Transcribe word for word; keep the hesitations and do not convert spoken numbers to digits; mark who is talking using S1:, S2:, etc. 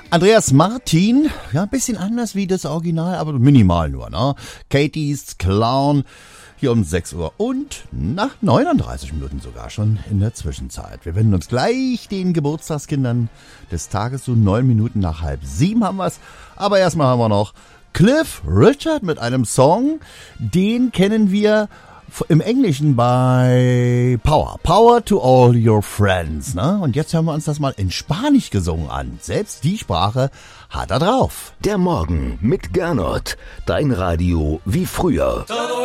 S1: Andreas Martin, ja, ein bisschen anders wie das Original, aber minimal nur, ne? Katie's Clown, hier um sechs Uhr und nach neununddreißig Minuten sogar schon in der Zwischenzeit. Wir wenden uns gleich den Geburtstagskindern des Tages, so neun Minuten nach halb sieben haben wir's. Aber erstmal haben wir noch Cliff Richard mit einem Song, den kennen wir im Englischen bei Power. Power to all your friends. Ne? Und jetzt hören wir uns das mal in Spanisch gesungen an. Selbst die Sprache hat er drauf.
S2: Der Morgen mit Gernot. Dein Radio wie früher.